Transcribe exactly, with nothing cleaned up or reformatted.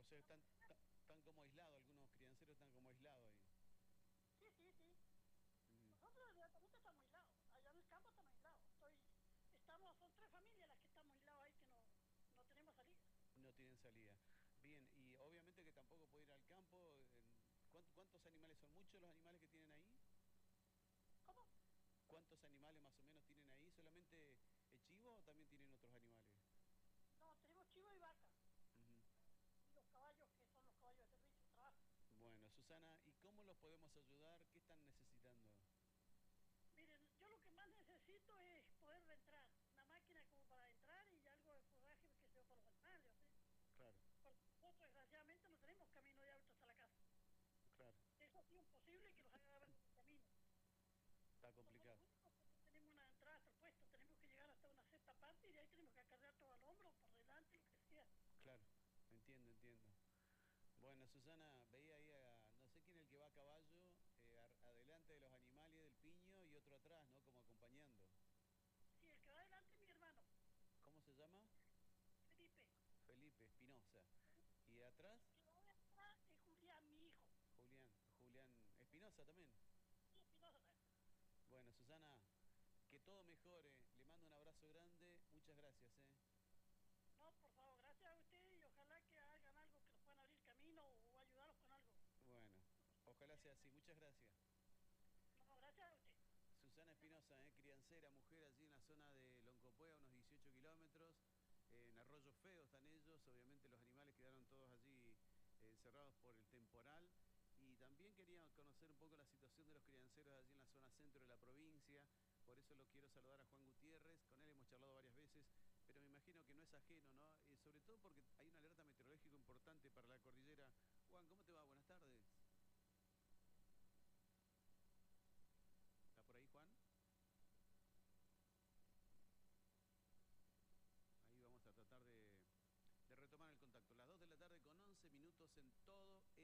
sea, están, ta- están como aislados, algunos crianceros están como aislados ahí. Sí, sí, sí. Mm, Nosotros directamente estamos aislados. Allá en el campo estamos aislados. Estoy, estamos, son tres familias las que estamos aislados ahí que no, no tenemos salida. no tienen salida. Bien, y obviamente que tampoco puede ir al campo. en- ¿cuánto- ¿Cuántos animales son? ¿Muchos los animales que tienen ahí? ¿Cómo? ¿Cuántos animales más o menos tienen ahí? ¿Solamente el chivo o también tienen otros animales? No, tenemos chivo y vaca. Ujú. Y los caballos que son los caballos de servicio, de trabajo. Bueno, Susana, ¿y cómo los podemos ayudar? ¿Qué están necesitando? Miren, yo lo que más necesito es poder entrar. Una máquina como para entrar y algo de forraje que sea para los animales. ¿Sí? Claro, Porque nosotros desgraciadamente no tenemos camino de autos a la casa. claro, Eso sí es imposible que los haga ver el camino. está Somos los complicado. únicos que no tenemos una entrada hasta el puesto. Tenemos que llegar hasta una cierta parte y de ahí tenemos que acarrear todo al hombro, por delante, lo que sea. Claro, entiendo, entiendo. Bueno, Susana, veía ahí a, no sé quién es el que va a caballo, eh, ar- adelante de los animales del piño y otro atrás, ¿no? Como acompañando. Sí, el que va adelante es mi hermano, ¿Cómo se llama? Felipe. Felipe Espinosa. ¿Y atrás? El que va atrás es Julián, mi hijo. Julián, Julián Espinosa también. Sí, Espinosa también. Bueno, Susana, que todo mejore. Le mando un abrazo grande. Muchas gracias, ¿eh? No, por favor, gracias a usted y ojalá que hagan algo que nos puedan abrir camino o ayudarlos con algo. Bueno, ojalá sea así. Muchas gracias. No, gracias a usted. Susana Espinosa, ¿eh? Criancera, mujer allí en la zona de Loncopuea, unos dieciocho kilómetros. En Arroyo Feo están ellos. Obviamente los animales quedaron todos allí eh, encerrados por el temporal. Y también quería conocer un poco la situación de los crianceros allí en la zona centro de la provincia. Por eso lo quiero saludar a Juan Gutiérrez. Con él hemos charlado varias veces, pero me imagino que no es ajeno, ¿no? Eh, sobre todo porque hay una alerta meteorológica importante para la cordillera. Juan, ¿cómo te va? Buenas tardes. ¿Está por ahí, Juan? Ahí vamos a tratar de, de retomar el contacto. Las dos de la tarde con once minutos en todo